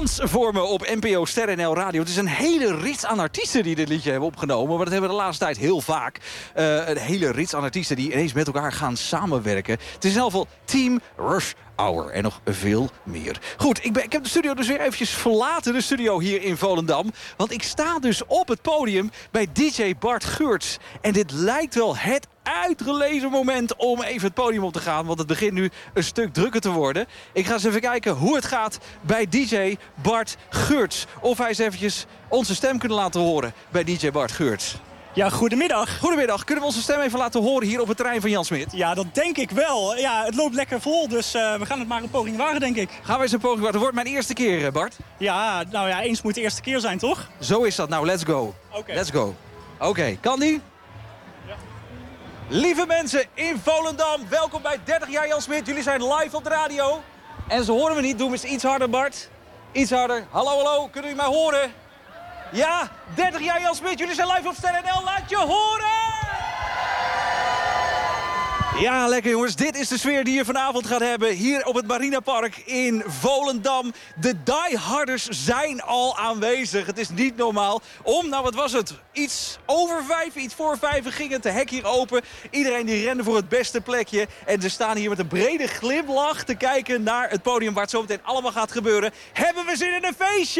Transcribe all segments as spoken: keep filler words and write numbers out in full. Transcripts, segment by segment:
Dans voor me op N P O Ster N L Radio. Het is een hele rits aan artiesten die dit liedje hebben opgenomen. Maar dat hebben we de laatste tijd heel vaak. Uh, een hele rits aan artiesten die ineens met elkaar gaan samenwerken. Het is in ieder geval Team Rush Hour en nog veel meer. Goed, ik, ben, ik heb de studio dus weer eventjes verlaten. De studio hier in Volendam. Want ik sta dus op het podium bij D J Bart Geurts. En dit lijkt wel het uitgelezen moment om even het podium op te gaan. Want het begint nu een stuk drukker te worden. Ik ga eens even kijken hoe het gaat bij D J Bart Geurts. Of hij eens eventjes onze stem kunnen laten horen bij D J Bart Geurts. Ja, goedemiddag. Goedemiddag. Kunnen we onze stem even laten horen hier op het terrein van Jan Smit? Ja, dat denk ik wel. Ja, het loopt lekker vol, dus uh, we gaan het maar een poging wagen, denk ik. Gaan we eens een poging wagen. Het wordt mijn eerste keer, Bart. Ja, nou ja, eens moet de eerste keer zijn, toch? Zo is dat. Nou, let's go. Okay. Let's go. Oké, okay. Kan die? Ja. Lieve mensen in Volendam, welkom bij dertig jaar Jan Smit. Jullie zijn live op de radio. En ze horen me niet. Doe eens iets harder, Bart. Iets harder. Hallo, hallo. Kunnen jullie mij horen? Ja, dertig jaar Jan Smit. Jullie zijn live op Ster N L. Laat je horen! Ja, lekker jongens. Dit is de sfeer die je vanavond gaat hebben. Hier op het Marinapark in Volendam. De dieharders zijn al aanwezig. Het is niet normaal. Om, nou wat was het? Iets over vijf, iets voor vijf ging het. De hek hier open. Iedereen die rende voor het beste plekje. En ze staan hier met een brede glimlach te kijken naar het podium waar het zo meteen allemaal gaat gebeuren. Hebben we zin in een feestje?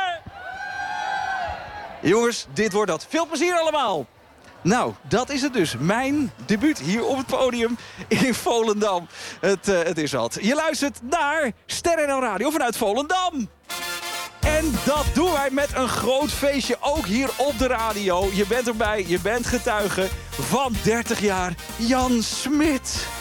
Jongens, dit wordt dat. Veel plezier allemaal. Nou, dat is het dus. Mijn debuut hier op het podium in Volendam. Het, uh, het is wat. Je luistert naar Ster N L Radio vanuit Volendam. En dat doen wij met een groot feestje, ook hier op de radio. Je bent erbij, je bent getuige van dertig jaar Jan Smit.